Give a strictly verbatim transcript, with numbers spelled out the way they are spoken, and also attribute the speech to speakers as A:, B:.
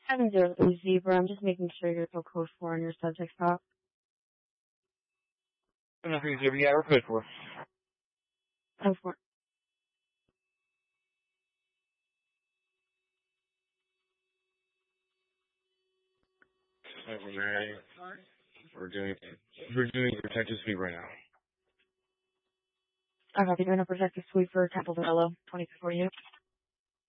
A: Seven zero three Zebra. I'm just making sure you're still code four on your subject stop.
B: Seven three Zebra. Yeah, we're code four.
A: Code four.
B: We're doing we're doing protective sweep right now.
A: I copy. Doing a protective sweep for Temple Yellow. twenty-two forty-eight.